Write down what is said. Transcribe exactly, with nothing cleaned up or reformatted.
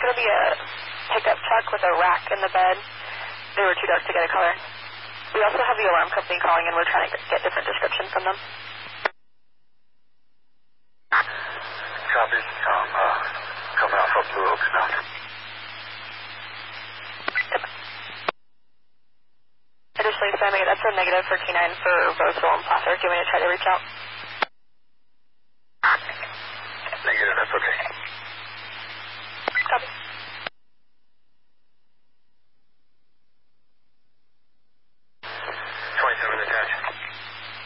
going to be a pickup truck with a rack in the bed. They were too dark to get a color. We also have the alarm company calling, and we're trying to get different descriptions from them. Copy. I'm uh, coming off of Blue Oaks now. Additionally, Sammy, that's a negative for T nine for Roseville and Placer. Do you want me to try to reach out? Negative, that's okay.